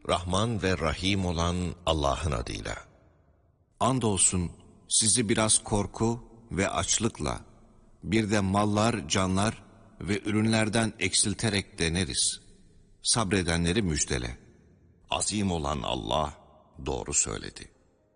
Rahman ve Rahim olan Allah'ın adıyla. Andolsun sizi biraz korku ve açlıkla, bir de mallar, canlar ve ürünlerden eksilterek deneriz. Sabredenleri müjdele. Azim olan Allah doğru söyledi.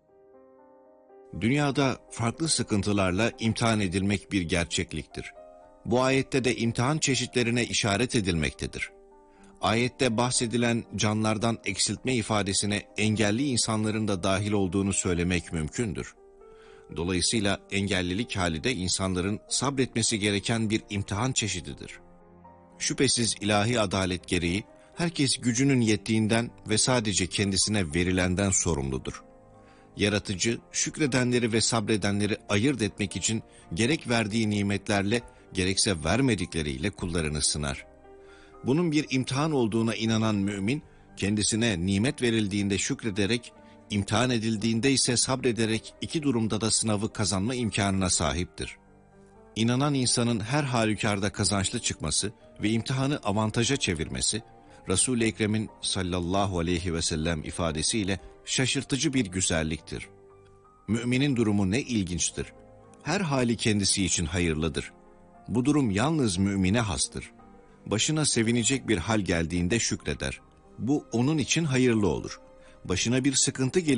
Dünyada farklı sıkıntılarla imtihan edilmek bir gerçekliktir. Bu ayette de imtihan çeşitlerine işaret edilmektedir. Ayette bahsedilen canlardan eksiltme ifadesine engelli insanların da dahil olduğunu söylemek mümkündür. Dolayısıyla engellilik hali de insanların sabretmesi gereken bir imtihan çeşididir. Şüphesiz ilahi adalet gereği herkes gücünün yettiğinden ve sadece kendisine verilenden sorumludur. Yaratıcı, şükredenleri ve sabredenleri ayırt etmek için gerek verdiği nimetlerle gerekse vermedikleriyle kullarını sınar. Bunun bir imtihan olduğuna inanan mümin, kendisine nimet verildiğinde şükrederek, imtihan edildiğinde ise sabrederek iki durumda da sınavı kazanma imkanına sahiptir. İnanan insanın her halükarda kazançlı çıkması ve imtihanı avantaja çevirmesi, Resul-i Ekrem'in sallallahu aleyhi ve sellem ifadesiyle şaşırtıcı bir güzelliktir. Müminin durumu ne ilginçtir. Her hali kendisi için hayırlıdır. Bu durum yalnız mümine hastır. Başına sevinecek bir hal geldiğinde şükreder. Bu onun için hayırlı olur. Başına bir sıkıntı